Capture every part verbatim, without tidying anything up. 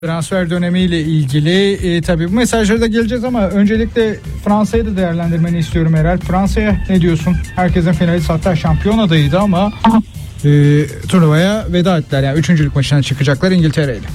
Transfer dönemiyle ilgili e, tabii bu mesajlara da geleceğiz ama öncelikle Fransa'yı da değerlendirmeni istiyorum Erel. Fransa'ya ne diyorsun? Herkesin finalist, hatta şampiyon adayıydı ama e, turnuvaya veda ettiler. Yani üçüncülük maçına çıkacaklar İngiltere ile.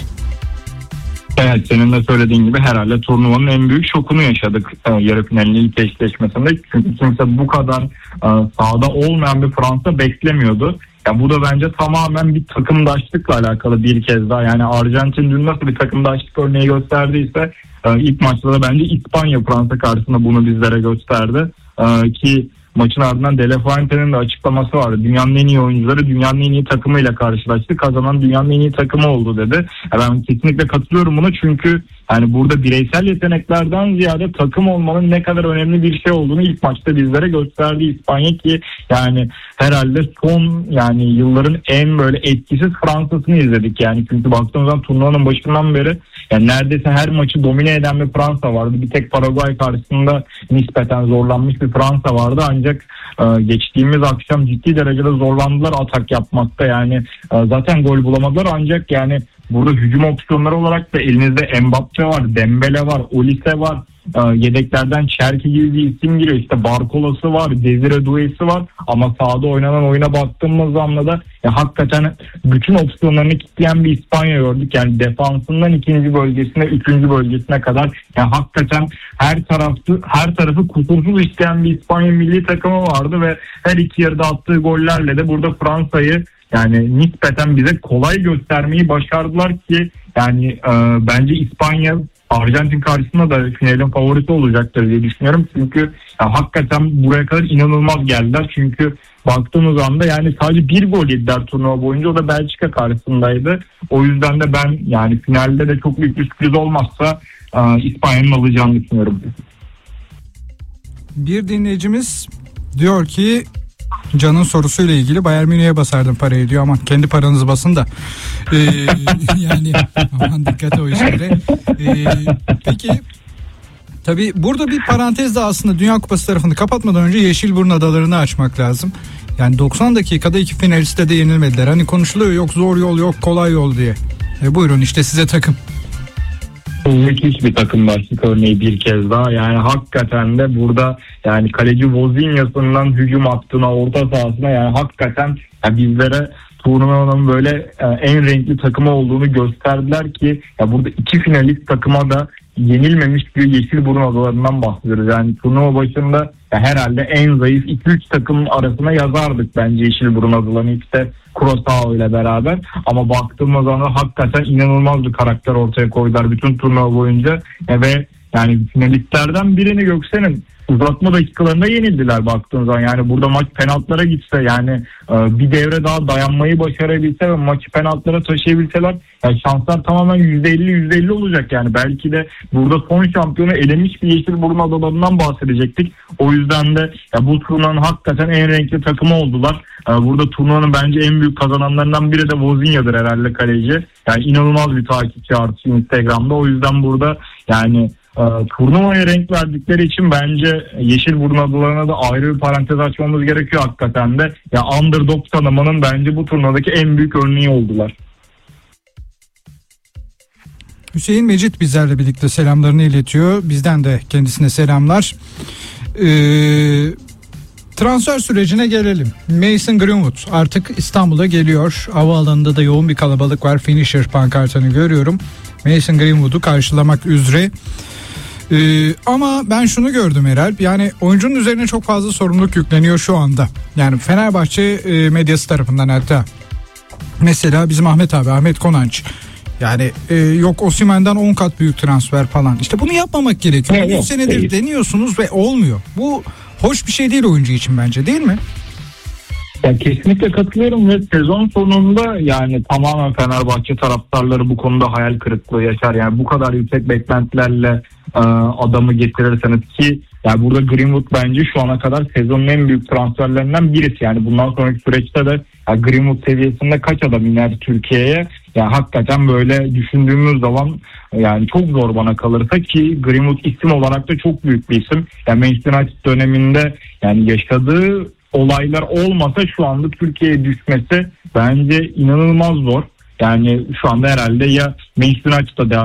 Evet, senin de söylediğin gibi herhalde turnuvanın en büyük şokunu yaşadık e, yarı finalin ilk eşleşmesinde. Çünkü kimse bu kadar e, sahada olmayan bir Fransa beklemiyordu. Ya bu da bence tamamen bir takımdaşlıkla alakalı bir kez daha. Yani Arjantin dün nasıl bir takımdaşlık örneği gösterdiyse e, ilk maçta da bence İspanya Fransa karşısında bunu bizlere gösterdi. E, ki maçın ardından De La Fuente'nin de açıklaması vardı. Dünyanın en iyi oyuncuları dünyanın en iyi takımıyla karşılaştı. Kazanan dünyanın en iyi takımı oldu dedi. Ya ben kesinlikle katılıyorum buna, çünkü yani burada bireysel yeteneklerden ziyade takım olmanın ne kadar önemli bir şey olduğunu ilk maçta bizlere gösterdi İspanya, ki yani herhalde son yani yılların en böyle etkisiz Fransa'sını izledik yani. Çünkü baktığımız zaman turnuvanın başından beri yani neredeyse her maçı domine eden bir Fransa vardı. Bir tek Paraguay karşısında nispeten zorlanmış bir Fransa vardı, ancak e, geçtiğimiz akşam ciddi derecede zorlandılar atak yapmakta. Yani e, zaten gol bulamadılar, ancak yani burada hücum opsiyonları olarak da elinizde Mbappe var, Dembele var, Olise var. Yedeklerden Cherki gibi bir isim giriyor. İşte Barkola'sı var, Desire Doué'si var. Ama sahada oynanan oyuna baktığımız zaman da ya hakikaten bütün opsiyonlarını kilitleyen bir İspanya gördük. Yani defansından ikinci bölgesine, üçüncü bölgesine kadar ya hakikaten her tarafı her tarafı kusursuz işleyen bir İspanya milli takımı vardı ve her iki yarıda attığı gollerle de burada Fransa'yı yani nispeten bize kolay göstermeyi başardılar ki yani e, bence İspanya Arjantin karşısında da finalin favorisi olacaktır diye düşünüyorum. Çünkü ya, hakikaten buraya kadar inanılmaz geldiler. Çünkü baktığımız anda yani sadece bir gol yediler turnuva boyunca. O da Belçika karşısındaydı. O yüzden de ben yani finalde de çok büyük bir sürpriz olmazsa e, İspanya'nın alacağını düşünüyorum. Bir dinleyicimiz diyor ki Can'ın sorusuyla ilgili Bayern Münih'e basardım parayı diyor. Aman kendi paranızı basın da ee, yani aman dikkat o işlere. Ee, peki tabii burada bir parantez de aslında Dünya Kupası tarafını kapatmadan önce Yeşilburnu adalarını açmak lazım. Yani doksan dakikada iki finaliste de yenilmediler. Hani konuşuluyor yok zor yol yok kolay yol diye. E, buyurun işte size takım. Müthiş bir takımdaşlık örneği bir kez daha. Yani hakikaten de burada yani kaleci Wozniac'sından hücum hattına, orta sahasına yani hakikaten yani bizlere turnuvanın böyle e, en renkli takımı olduğunu gösterdiler ki ya burada iki finalist takıma da yenilmemiş bir Yeşilburnu adalarından bahsediyoruz. Yani turnuva başında ya herhalde en zayıf iki üç takım arasına yazardık bence Yeşilburnu adalarını, işte Curaçao ile beraber. Ama baktığımız zaman hakikaten inanılmaz bir karakter ortaya koydular bütün turnuva boyunca e, ve yani finalistlerden birini Göksen'in uzatma dakikalarında yenildiler baktığınız zaman. Yani burada maç penaltılara gitse yani e, bir devre daha dayanmayı başarabilse ve maçı penaltılara taşıyabilseler yani şanslar tamamen yüzde elli yüzde elli olacak yani. Belki de burada son şampiyonu elemiş bir Yeşilburnu adalarından bahsedecektik. O yüzden de ya bu turnuvanın hakikaten en renkli takımı oldular. E, burada turnuvanın bence en büyük kazananlarından biri de Wozniac'dır herhalde, kaleci. Yani inanılmaz bir takipçi artışı Instagram'da. O yüzden burada yani E, turnuvaya renk verdikleri için bence Yeşilburnu adalarına da ayrı bir parantez açmamız gerekiyor hakikaten de. Ya underdog tanımanın bence bu turnuvadaki en büyük örneği oldular. Hüseyin Mecit bizlerle birlikte selamlarını iletiyor. Bizden de kendisine selamlar. Ee, transfer sürecine gelelim. Mason Greenwood artık İstanbul'a geliyor. Havaalanında da yoğun bir kalabalık var. Finisher pankartını görüyorum. Mason Greenwood'u karşılamak üzere. Ee, ama ben şunu gördüm Erel, yani oyuncunun üzerine çok fazla sorumluluk yükleniyor şu anda. Yani Fenerbahçe e, medyası tarafından, hatta mesela bizim Ahmet abi, Ahmet Konanç, yani e, yok Osimhen'den on kat büyük transfer falan. İşte bunu yapmamak gerekiyor. Bir senedir değil. Deniyorsunuz ve olmuyor. Bu hoş bir şey değil oyuncu için bence, değil mi? Ya kesinlikle katılıyorum ve sezon sonunda yani tamamen Fenerbahçe taraftarları bu konuda hayal kırıklığı yaşar. Yani bu kadar yüksek beklentilerle e, adamı getirirseniz ki yani burada Greenwood bence şu ana kadar sezonun en büyük transferlerinden birisi. Yani bundan sonraki süreçte de ya Greenwood seviyesinde kaç adam iner Türkiye'ye? Yani hakikaten böyle düşündüğümüz zaman yani çok zor bana kalırsa, ki Greenwood isim olarak da çok büyük bir isim. Yani Manchester United döneminde yani yaşadığı olaylar olmasa şu anda Türkiye'ye düşmesi bence inanılmaz zor. Yani şu anda herhalde ya Mason Aç'ta devam